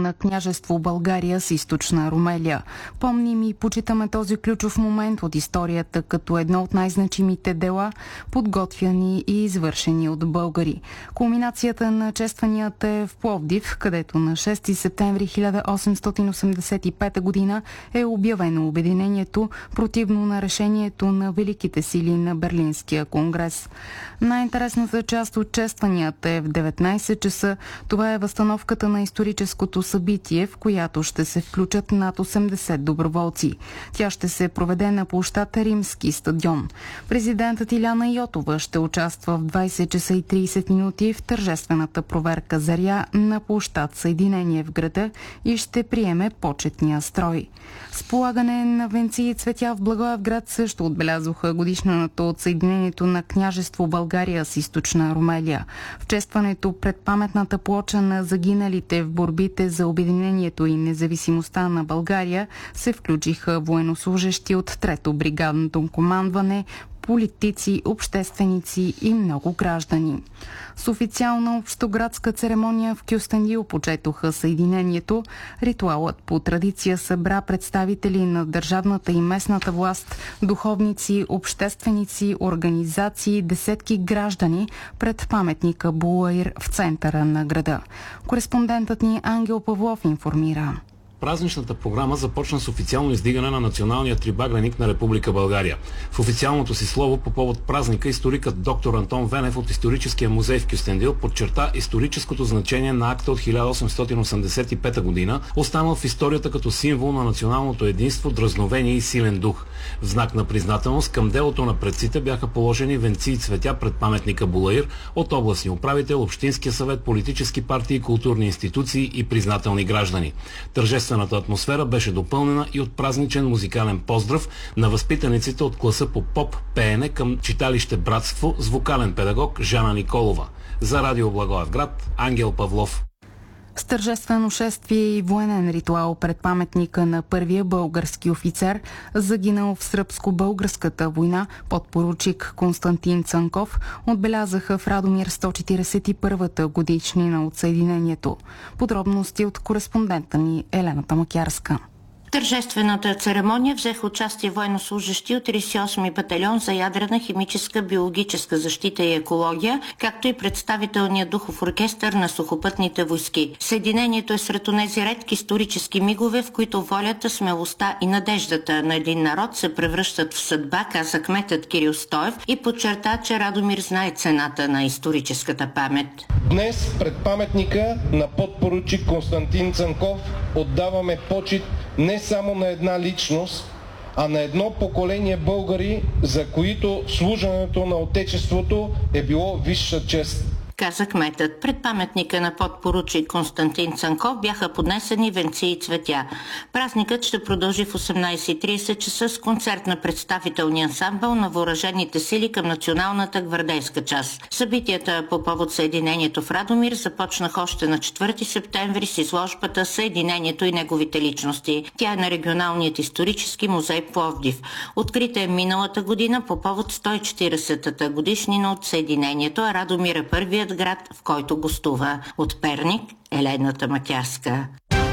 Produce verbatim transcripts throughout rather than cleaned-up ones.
на княжество България с източна Румелия. Помним и почитаме този ключов момент от историята като едно от най-значимите дела, подготвяни и извършени от българи. Кулминацията на честванията е в Пловдив, където на шести септември хиляда осемстотин осемдесет и пета година е обявено обединението, противно на решението на великите сили на Берлинския конгрес. Най-интересната част от честванията е в деветнайсет часа. Това е възстановката на историческото събитие, в която ще се включат над осемдесет доброволци. Тя ще се проведе на площад Римски стадион. Президентът Иляна Йотова ще участва в двайсет часа и трийсет минути в тържествената проверка заря на площад Съединение в града и ще приеме почетния строй. С полагане на венци и цветя в Благоевград също отбелязоха годишнината от Съединението на княжество България с източна Румелия. В честването пред паметната плоча на загиналите в борбите за обединението и независимостта на България се включиха военнослужещи от трето бригадното командване, политици, общественици и много граждани. С официална общоградска церемония в Кюстендил почетоха Съединението. Ритуалът по традиция събра представители на държавната и местната власт, духовници, общественици, организации, десетки граждани пред паметника Булаир в центъра на града. Кореспондентът ни Ангел Павлов информира. Празничната програма започна с официално издигане на националния трибагреник на Република България. В официалното си слово по повод празника историкът доктор Антон Венев от Историческия музей в Кюстендил подчерта историческото значение на акта от хиляда осемстотин осемдесет и пета година, останал в историята като символ на националното единство, дръзновение и силен дух. В знак на признателност към делото на предците бяха положени венци и цветя пред паметника Булаир от областния управител, Общинския съвет, политически партии, културни институции и признателни граждани. Тържествената атмосфера беше допълнена и от празничен музикален поздрав на възпитаниците от класа по поп пеене към читалище Братство с вокален педагог Жана Николова. За Радио Благоевград, Ангел Павлов. С тържествено шествие и военен ритуал пред паметника на първия български офицер, загинал в сръбско-българската война, подпоручик Константин Цанков, отбелязаха в Радомир сто четирийсет и първата годишнина от Съединението. Подробности от кореспондента ни Елена Тамакярска. В тържествената церемония взеха участие военнослужещи от трийсет и осми батальон за ядрена, химическа, биологическа защита и екология, както и представителният духов оркестър на сухопътните войски. Съединението е сред онези редки исторически мигове, в които волята, смелостта и надеждата на един народ се превръщат в съдба, каза кметът Кирил Стоев и подчерта, че Радомир знае цената на историческата памет. Днес пред паметника на подпоручик Константин Цанков отдаваме почит не само на една личност, а на едно поколение българи, за които служенето на Отечеството е било висша чест, каза кметът. Пред паметника на подпоручик Константин Цанков бяха поднесени венци и цветя. Празникът ще продължи в осемнайсет и трийсет часа с концерт на представителния ансамбъл на въоръжените сили към националната гвардейска част. Събитията по повод Съединението в Радомир започнаха още на четвърти септември с изложбата Съединението и неговите личности. Тя е на регионалният исторически музей Пловдив. Открита е миналата година по повод сто и четирийсетата годишнина от Съединението, а Радомир е първият град, в който гостува. От Перник, Елена Тамакярска.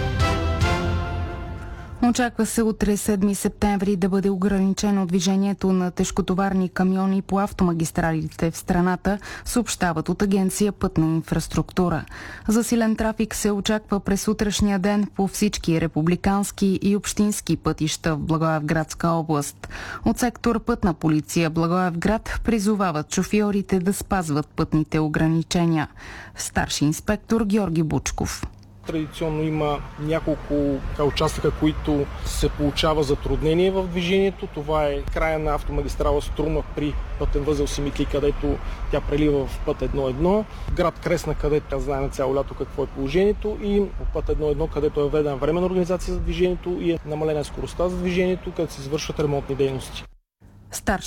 Очаква се утре, седми септември, да бъде ограничено движението на тежкотоварни камиони по автомагистралите в страната, съобщават от Агенция Пътна инфраструктура. Засилен трафик се очаква през утрешния ден по всички републикански и общински пътища в Благоевградска област. От сектор Пътна полиция Благоевград призовават шофьорите да спазват пътните ограничения. Старши инспектор Георги Бучков. Традиционно има няколко участъка, които се получава затруднение в движението. Това е края на автомагистрала Струма при пътен възел Симитли, където тя прелива в път едно едно. Град Кресна, където знаем цяло лято какво е положението, и по път едно едно, където е введена временна организация за движението и е намалена скоростта за движението, където се извършват ремонтни дейности.